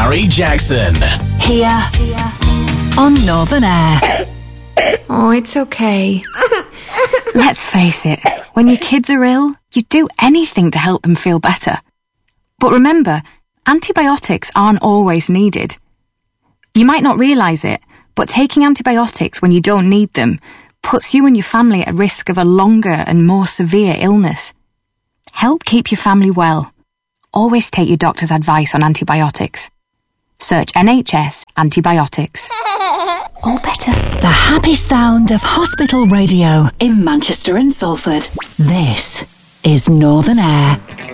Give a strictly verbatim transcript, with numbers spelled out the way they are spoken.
Gary Jackson. Here on Northern Air. Oh, it's okay. Let's face it, when your kids are ill, you do anything to help them feel better. But remember, antibiotics aren't always needed. You might not realise it, but taking antibiotics when you don't need them puts you and your family at risk of a longer and more severe illness. Help keep your family well. Always take your doctor's advice on antibiotics. Search N H S antibiotics. All better. The happy sound of hospital radio in Manchester and Salford. This is Northern Air.